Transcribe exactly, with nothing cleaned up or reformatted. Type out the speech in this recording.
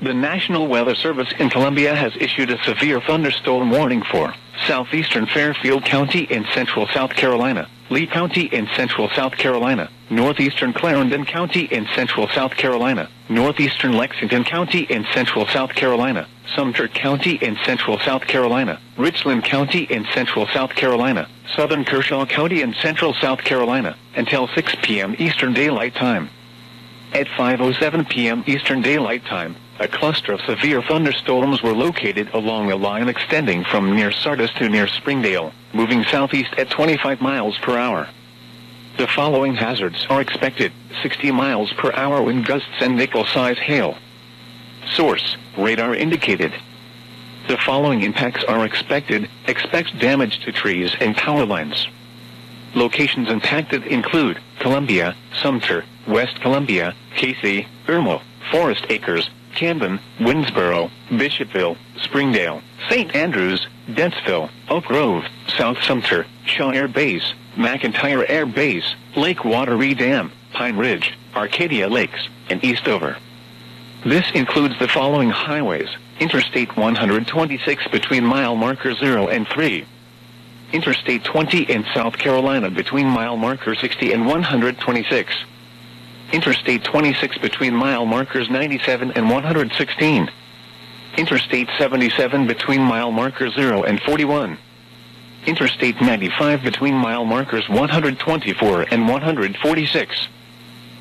The National Weather Service in Columbia has issued a severe thunderstorm warning for southeastern Fairfield County in central South Carolina, Lee County in central South Carolina, northeastern Clarendon County in central South Carolina, northeastern Lexington County in central South Carolina, Sumter County in central South Carolina, Richland County in central South Carolina, southern Kershaw County in central South Carolina, until six p.m. Eastern Daylight Time. At five oh seven p.m. Eastern Daylight Time, a cluster of severe thunderstorms were located along a line extending from near Sardis to near Springdale, moving southeast at twenty-five miles per hour. The following hazards are expected: sixty miles per hour wind gusts and nickel-size hail. Source: radar indicated. The following impacts are expected. Expect damage to trees and power lines. Locations impacted include Columbia, Sumter, West Columbia, Casey, Irmo, Forest Acres, Camden, Winsboro, Bishopville, Springdale, Saint Andrews, Dentsville, Oak Grove, South Sumter, Shaw Air Base, McIntyre Air Base, Lake Wateree Dam, Pine Ridge, Arcadia Lakes, and Eastover. This includes the following highways: Interstate one twenty-six between mile marker zero and three. Interstate twenty in South Carolina between mile marker sixty and one twenty-six. Interstate twenty-six between mile markers ninety-seven and one sixteen. Interstate seventy-seven between mile marker zero and forty-one. Interstate ninety-five between mile markers one twenty-four and one forty-six.